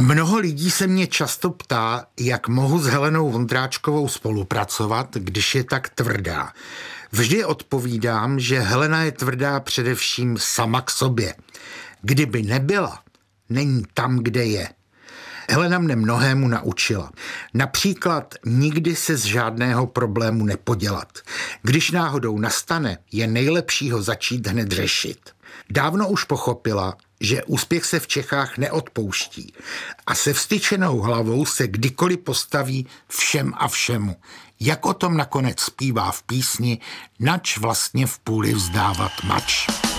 Mnoho lidí se mě často ptá, jak mohu s Helenou Vondráčkovou spolupracovat, když je tak tvrdá. Vždy odpovídám, že Helena je tvrdá především sama k sobě. Kdyby nebyla, není tam, kde je. Helena mne mnohému naučila. Například nikdy se z žádného problému nepodělat. Když náhodou nastane, je nejlepší ho začít hned řešit. Dávno už pochopila, že úspěch se v Čechách neodpouští a se vztyčenou hlavou se kdykoliv postaví všem a všemu. Jak o tom nakonec zpívá v písni Nač vlastně v půli vzdávat mač.